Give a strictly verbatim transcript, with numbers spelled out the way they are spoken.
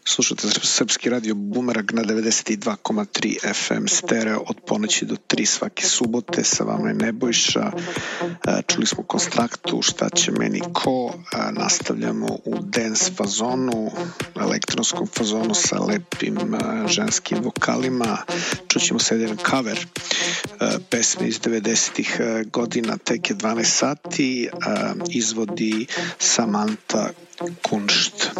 Slušate Srpski radio Bumerang na devedeset dva zarez tri F M stereo od ponoći do tri svake subote. Sa vama je Nebojša. Čuli smo Konstraktu, Šta će meni ko. Nastavljamo u dance fazonu, elektronskom fazonu sa lepim ženskim vokalima. Čućemo se jedan cover pesme iz devedesetih godina, tek je dvanaest sati, izvodi Samantha Kunšt.